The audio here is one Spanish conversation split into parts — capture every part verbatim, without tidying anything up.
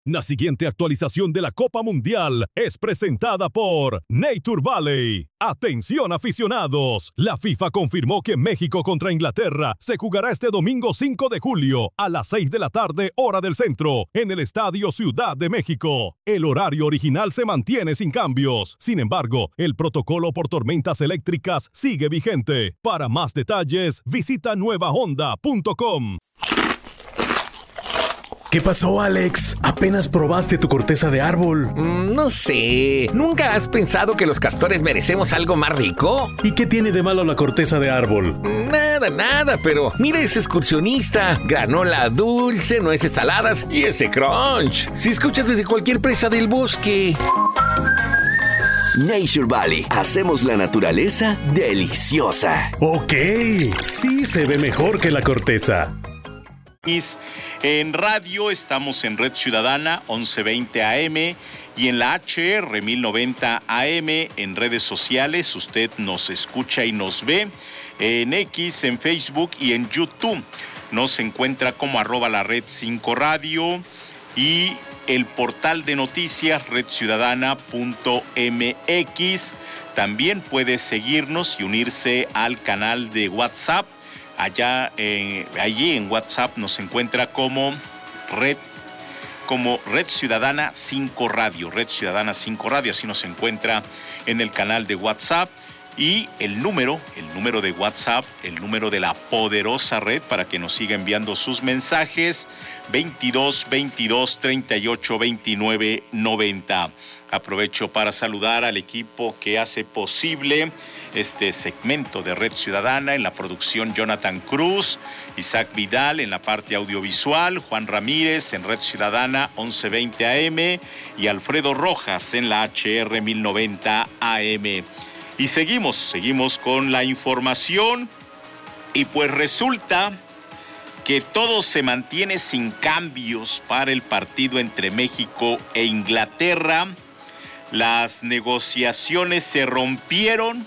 La siguiente actualización de la Copa Mundial es presentada por Nature Valley. Atención aficionados, la FIFA confirmó que México contra Inglaterra se jugará este domingo cinco de julio a las seis de la tarde hora del centro en el Estadio Ciudad de México. El horario original se mantiene sin cambios. Sin embargo, el protocolo por tormentas eléctricas sigue vigente. Para más detalles, visita nueva honda punto com. ¿Qué pasó, Alex? ¿Apenas probaste tu corteza de árbol? Mm, no sé. ¿Nunca has pensado que los castores merecemos algo más rico? ¿Y qué tiene de malo la corteza de árbol? Nada, nada, pero mira ese excursionista. Granola dulce, nueces saladas y ese crunch. Si escuchas desde cualquier presa del bosque. Nature Valley. Hacemos la naturaleza deliciosa. Ok, sí se ve mejor que la corteza. En radio estamos en Red Ciudadana once veinte A M y en la H R mil noventa A M. En redes sociales usted nos escucha y nos ve en X, en Facebook y en YouTube. Nos encuentra como arroba la red cinco radio y el portal de noticias red ciudadana punto m x. También puede seguirnos y unirse al canal de WhatsApp. Allá, eh, allí en WhatsApp nos encuentra como Red, como Red Ciudadana cinco Radio, Red Ciudadana cinco Radio, así nos encuentra en el canal de WhatsApp. Y el número, el número de WhatsApp, el número de la poderosa red para que nos siga enviando sus mensajes, veintidós veintidós treinta y ocho veintinueve noventa. Aprovecho para saludar al equipo que hace posible este segmento de Red Ciudadana. En la producción, Jonathan Cruz, Isaac Vidal en la parte audiovisual, Juan Ramírez en Red Ciudadana once veinte A M y Alfredo Rojas en la H R mil noventa A M. Y seguimos, seguimos con la información y pues resulta que todo se mantiene sin cambios para el partido entre México e Inglaterra. Las negociaciones se rompieron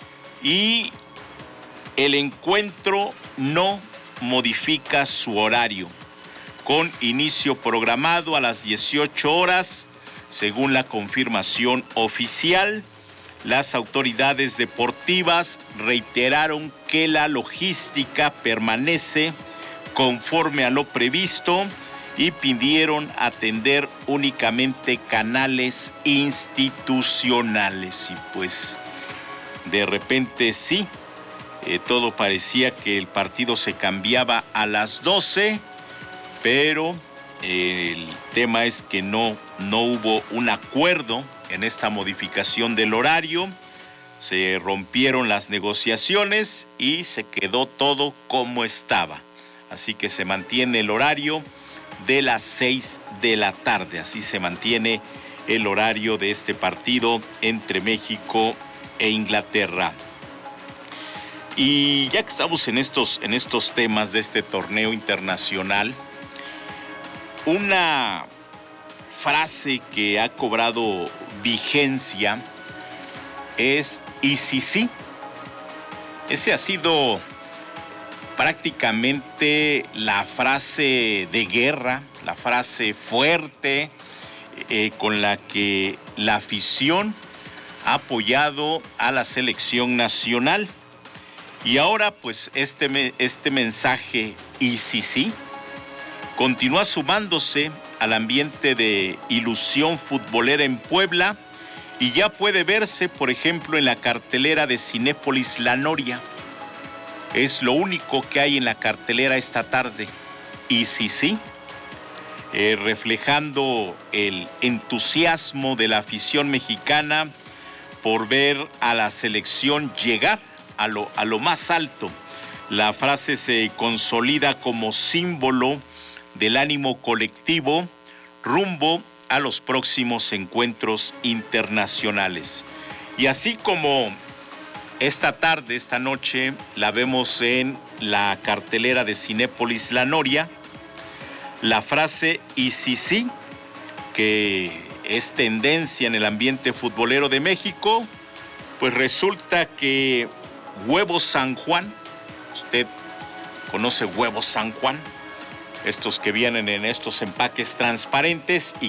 y el encuentro no modifica su horario, con inicio programado a las dieciocho horas, según la confirmación oficial. Las autoridades deportivas reiteraron que la logística permanece conforme a lo previsto y pidieron atender únicamente canales institucionales. Y pues de repente sí, eh, todo parecía que el partido se cambiaba a las doce, pero eh, el tema es que no, no hubo un acuerdo en esta modificación del horario. Se rompieron las negociaciones y se quedó todo como estaba. Así que se mantiene el horario de las seis de la tarde. Así se mantiene el horario de este partido entre México e Inglaterra. Y ya que estamos en estos, en estos temas de este torneo internacional, una frase que ha cobrado vigencia es ¿y si sí? Ese ha sido prácticamente la frase de guerra, la frase fuerte eh, con la que la afición ha apoyado a la selección nacional. Y ahora pues este, este mensaje ¿y si sí? Continúa sumándose al ambiente de ilusión futbolera en Puebla y ya puede verse, por ejemplo, en la cartelera de Cinépolis La Noria. Es lo único que hay en la cartelera esta tarde. Y sí, sí, eh, reflejando el entusiasmo de la afición mexicana por ver a la selección llegar a lo, a lo más alto. La frase se consolida como símbolo del ánimo colectivo rumbo a los próximos encuentros internacionales. Y así como esta tarde, esta noche, la vemos en la cartelera de Cinépolis La Noria, la frase ¿y si sí?, que es tendencia en el ambiente futbolero de México, pues resulta que Huevos San Juan, usted conoce Huevos San Juan, estos que vienen en estos empaques transparentes y